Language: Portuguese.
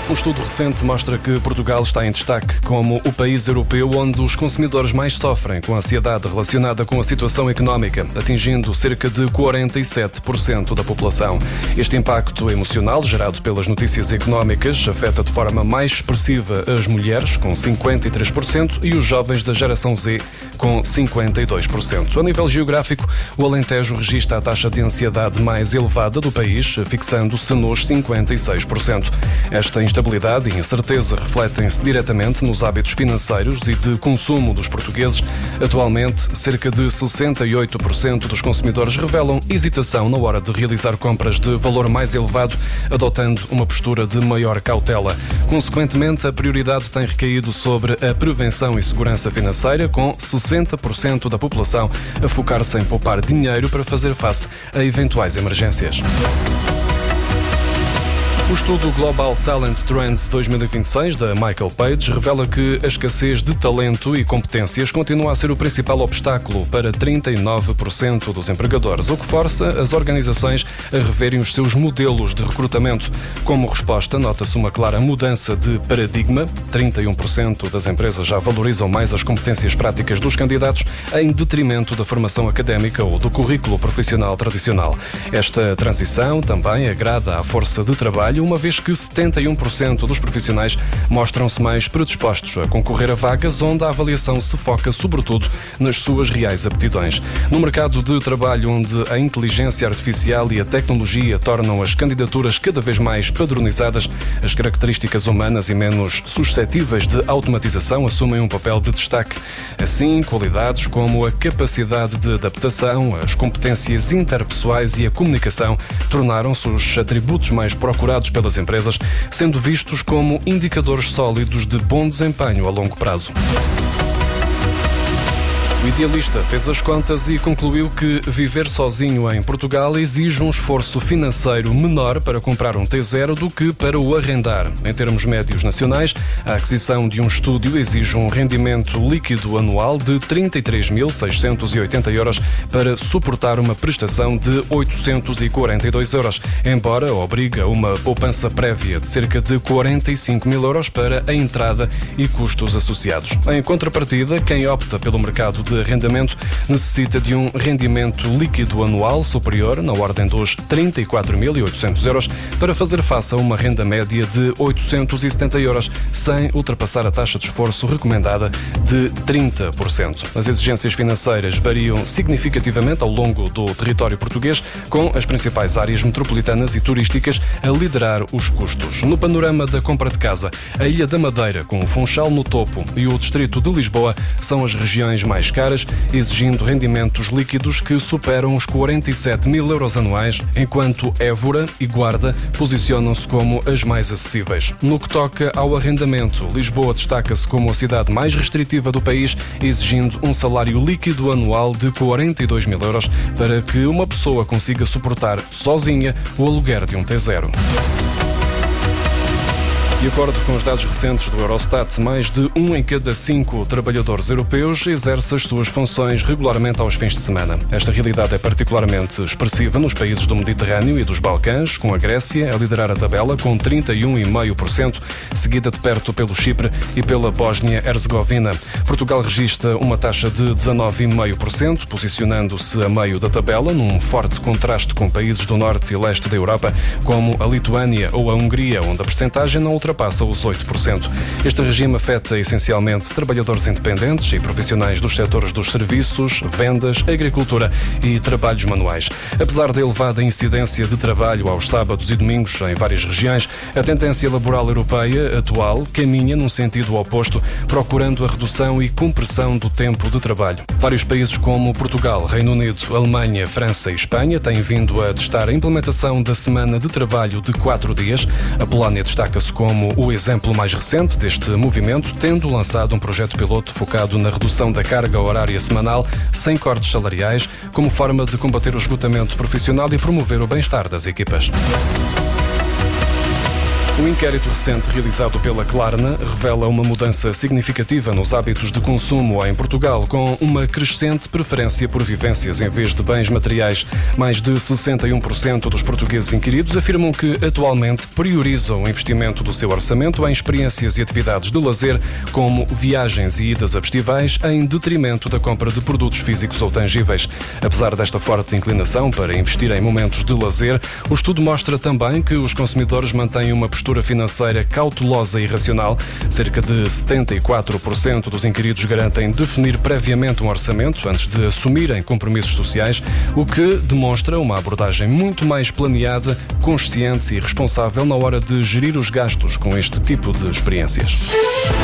Um estudo recente mostra que Portugal está em destaque como o país europeu onde os consumidores mais sofrem com a ansiedade relacionada com a situação económica, atingindo cerca de 47% da população. Este impacto emocional gerado pelas notícias económicas afeta de forma mais expressiva as mulheres, com 53%, e os jovens da geração Z, com 52%. A nível geográfico, o Alentejo registra a taxa de ansiedade mais elevada do país, fixando-se nos 56%. Esta instabilidade e incerteza refletem-se diretamente nos hábitos financeiros e de consumo dos portugueses. Atualmente, cerca de 68% dos consumidores revelam hesitação na hora de realizar compras de valor mais elevado, adotando uma postura de maior cautela. Consequentemente, a prioridade tem recaído sobre a prevenção e segurança financeira, com 60% da população a focar-se em poupar dinheiro para fazer face a eventuais emergências. O estudo Global Talent Trends 2026 da Michael Page revela que a escassez de talento e competências continua a ser o principal obstáculo para 39% dos empregadores, o que força as organizações a reverem os seus modelos de recrutamento. Como resposta, nota-se uma clara mudança de paradigma. 31% das empresas já valorizam mais as competências práticas dos candidatos em detrimento da formação académica ou do currículo profissional tradicional. Esta transição também agrada à força de trabalho, uma vez que 71% dos profissionais mostram-se mais predispostos a concorrer a vagas onde a avaliação se foca sobretudo nas suas reais aptidões. No mercado de trabalho onde a inteligência artificial e a tecnologia tornam as candidaturas cada vez mais padronizadas, as características humanas e menos suscetíveis de automatização assumem um papel de destaque. Assim, qualidades como a capacidade de adaptação, as competências interpessoais e a comunicação tornaram-se os atributos mais procurados pelas empresas, sendo vistos como indicadores sólidos de bom desempenho a longo prazo. O idealista fez as contas e concluiu que viver sozinho em Portugal exige um esforço financeiro menor para comprar um T0 do que para o arrendar. Em termos médios nacionais, a aquisição de um estúdio exige um rendimento líquido anual de 33.680 euros para suportar uma prestação de 842 euros, embora obrigue a uma poupança prévia de cerca de 45 mil euros para a entrada e custos associados. Em contrapartida, quem opta pelo mercado de arrendamento necessita de um rendimento líquido anual superior, na ordem dos 34.800 euros, para fazer face a uma renda média de 870 euros, sem ultrapassar a taxa de esforço recomendada de 30%. As exigências financeiras variam significativamente ao longo do território português, com as principais áreas metropolitanas e turísticas a liderar os custos. No panorama da compra de casa, a Ilha da Madeira, com o Funchal no topo, e o distrito de Lisboa são as regiões mais caras, exigindo rendimentos líquidos que superam os 47 mil euros anuais, enquanto Évora e Guarda posicionam-se como as mais acessíveis. No que toca ao arrendamento, Lisboa destaca-se como a cidade mais restritiva do país, exigindo um salário líquido anual de 42 mil euros para que uma pessoa consiga suportar sozinha o aluguer de um T0. De acordo com os dados recentes do Eurostat, mais de 1 em cada 5 trabalhadores europeus exerce as suas funções regularmente aos fins de semana. Esta realidade é particularmente expressiva nos países do Mediterrâneo e dos Balcãs, com a Grécia a liderar a tabela com 31,5%, seguida de perto pelo Chipre e pela Bósnia-Herzegovina. Portugal registra uma taxa de 19,5%, posicionando-se a meio da tabela, num forte contraste com países do norte e leste da Europa, como a Lituânia ou a Hungria, onde a percentagem não ultrapassa os 8%. Este regime afeta essencialmente trabalhadores independentes e profissionais dos setores dos serviços, vendas, agricultura e trabalhos manuais. Apesar da elevada incidência de trabalho aos sábados e domingos em várias regiões, a tendência laboral europeia atual caminha num sentido oposto, procurando a redução e compressão do tempo de trabalho. Vários países como Portugal, Reino Unido, Alemanha, França e Espanha têm vindo a testar a implementação da semana de trabalho de 4 dias. A Polónia destaca-se como o exemplo mais recente deste movimento, tendo lançado um projeto piloto focado na redução da carga horária semanal sem cortes salariais, como forma de combater o esgotamento profissional e promover o bem-estar das equipas. Um inquérito recente realizado pela Klarna revela uma mudança significativa nos hábitos de consumo em Portugal, com uma crescente preferência por vivências em vez de bens materiais. Mais de 61% dos portugueses inquiridos afirmam que atualmente priorizam o investimento do seu orçamento em experiências e atividades de lazer, como viagens e idas a festivais, em detrimento da compra de produtos físicos ou tangíveis. Apesar desta forte inclinação para investir em momentos de lazer, o estudo mostra também que os consumidores mantêm uma postura financeira cautelosa e racional. Cerca de 74% dos inquiridos garantem definir previamente um orçamento antes de assumirem compromissos sociais, o que demonstra uma abordagem muito mais planeada, consciente e responsável na hora de gerir os gastos com este tipo de experiências.